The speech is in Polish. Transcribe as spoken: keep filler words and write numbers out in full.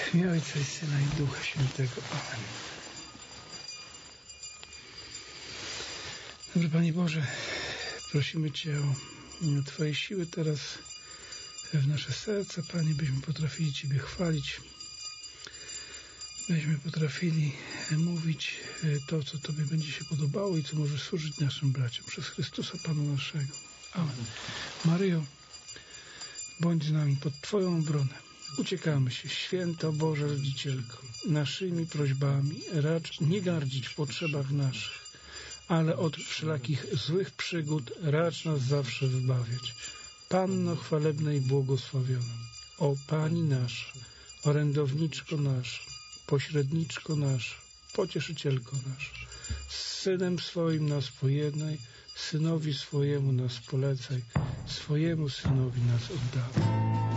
W imię Ojca i Syna i Ducha Świętego. Amen. Dobry Panie Boże, prosimy Cię o Twoje siły teraz w nasze serca, Panie, byśmy potrafili Ciebie chwalić, byśmy potrafili mówić to, co Tobie będzie się podobało i co może służyć naszym braciom. Przez Chrystusa Pana naszego. Amen. Maryjo, bądź z nami pod Twoją obronę. Uciekamy się, Święta Boża Rodzicielko, naszymi prośbami racz nie gardzić w potrzebach naszych, ale od wszelakich złych przygód racz nas zawsze wybawiać. Panno chwalebna i błogosławiona, o Pani nasza, orędowniczko nasza, pośredniczko nasza, pocieszycielko nasza, z Synem swoim nas pojednaj, Synowi swojemu nas polecaj, swojemu Synowi nas oddawaj.